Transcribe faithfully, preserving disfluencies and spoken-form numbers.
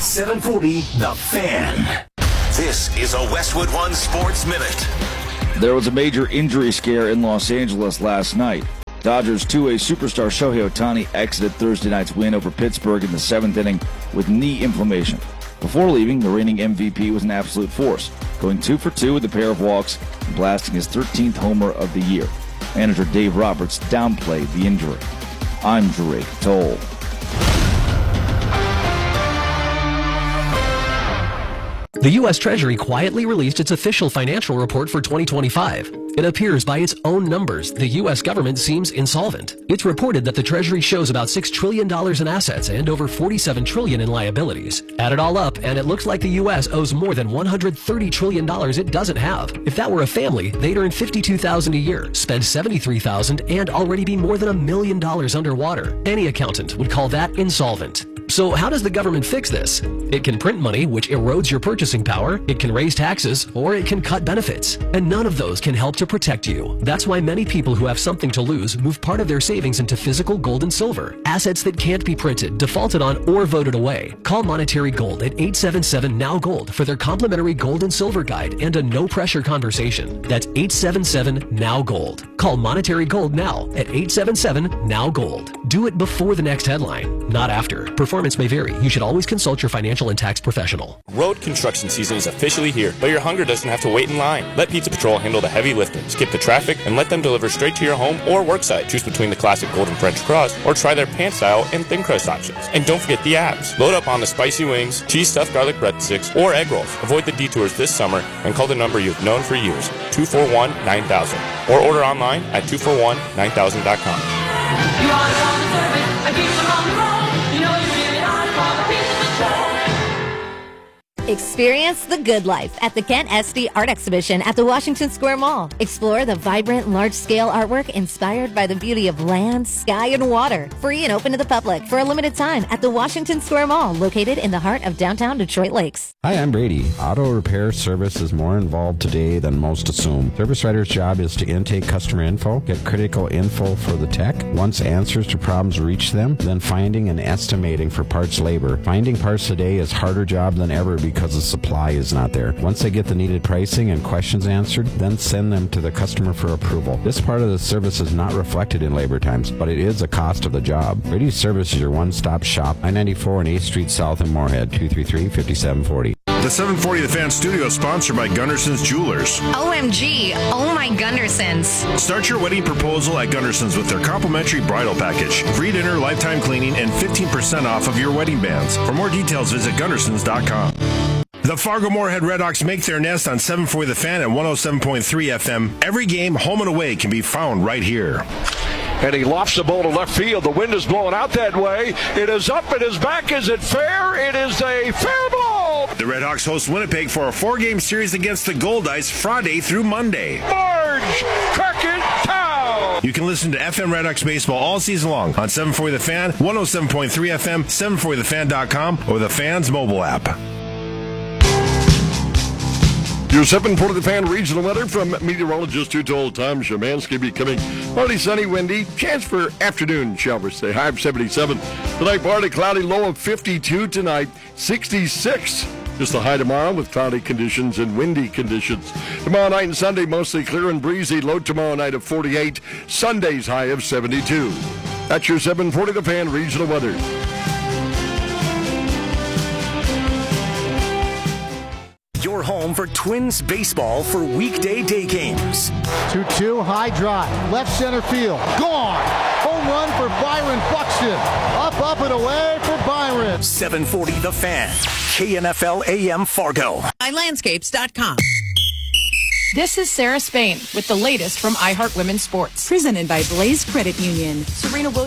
seven forty The Fan. This is a Westwood One Sports Minute. There was a major injury scare in Los Angeles last night. Dodgers two-way superstar Shohei Ohtani exited Thursday night's win over Pittsburgh in the seventh inning with knee inflammation. Before leaving, the reigning M V P was an absolute force, going two for two with a pair of walks and blasting his thirteenth homer of the year. Manager Dave Roberts downplayed the injury. I'm Drake Toll. The U S Treasury quietly released its official financial report for twenty twenty-five. It appears by its own numbers, the U S government seems insolvent. It's reported that the Treasury shows about six trillion dollars in assets and over forty-seven trillion dollars in liabilities. Add it all up, and it looks like the U S owes more than one hundred thirty trillion dollars it doesn't have. If that were a family, they'd earn fifty-two thousand dollars a year, spend seventy-three thousand dollars, and already be more than a million dollars underwater. Any accountant would call that insolvent. So how does the government fix this? It can print money, which erodes your purchasing power, it can raise taxes, or it can cut benefits. And none of those can help to protect you. That's why many people who have something to lose move part of their savings into physical gold and silver, assets that can't be printed, defaulted on, or voted away. Call Monetary Gold at eight seven seven N O W Gold for their complimentary gold and silver guide and a no-pressure conversation. That's eight seven seven N O W Gold. Call Monetary Gold now at eight seven seven N O W Gold. Do it before the next headline, not after. Performance may vary. You should always consult your financial and tax professional. Road construction season is officially here, but your hunger doesn't have to wait in line. Let Pizza Patrol handle the heavy lifting. Skip the traffic and let them deliver straight to your home or worksite. Choose between the classic golden French crust or try their pan style and thin crust options. And don't forget the abs. Load up on the spicy wings, cheese stuffed garlic breadsticks, or egg rolls. Avoid the detours this summer and call the number you've known for years, two four one, nine thousand. Or order online at two four one, nine thousand dot com. You are on the service, I keep them on the road. You know you really are the Pizza Patrol. Experience the good life at the Kent Esty Art Exhibition at the Washington Square Mall. Explore the vibrant, large-scale artwork inspired by the beauty of land, sky, and water. Free and open to the public for a limited time at the Washington Square Mall, located in the heart of downtown Detroit Lakes. Hi, I'm Brady. Auto repair service is more involved today than most assume. Service writer's job is to intake customer info, get critical info for the tech. Once answers to problems reach them, then finding and estimating for parts labor. Finding parts today is harder job than ever because the supply is not there. Once they get the needed pricing and questions answered, then send them to the customer for approval. This part of the service is not reflected in labor times, but it is a cost of the job. Brady's Service is your one-stop shop. I ninety-four and eighth Street South in Moorhead, two three three, five seven four zero. The seven forty The Fan studio is sponsored by Gunderson's Jewelers. O M G, oh my Gundersons. Start your wedding proposal at Gunderson's with their complimentary bridal package. Free dinner, lifetime cleaning, and fifteen percent off of your wedding bands. For more details, visit Gundersons dot com. The Fargo-Moorhead Redhawks make their nest on seven forty The Fan at one oh seven point three F M. Every game, home and away, can be found right here. And he lofts the ball to left field. The wind is blowing out that way. It is up. It is back. Is it fair? It is a fair ball. The Redhawks host Winnipeg for a four-game series against the Goldice Friday through Monday. Marge Crockett-Town. You can listen to F M Redhawks baseball all season long on seven forty The Fan, one oh seven point three F M, seven forty the fan dot com, or the Fan's mobile app. Your seven forty The Fan regional weather from meteorologist who told Tom Szymanski becoming partly sunny, windy. Chance for afternoon showers. Say high of seventy-seven. Tonight, partly cloudy, low of fifty-two tonight. sixty-six. Just the high tomorrow with cloudy conditions and windy conditions. Tomorrow night and Sunday, mostly clear and breezy. Low tomorrow night of forty-eight. Sunday's high of seventy-two. That's your seven forty The Fan regional weather. Your home for Twins baseball for weekday day games. two two, high drive, left center field, gone. Home run for Byron Buxton. Up, up, and away for Byron. seven forty The Fan, K N F L A M Fargo. i landscapes dot com. This is Sarah Spain with the latest from iHeart Women's Sports. Presented by Blaze Credit Union. Serena Williams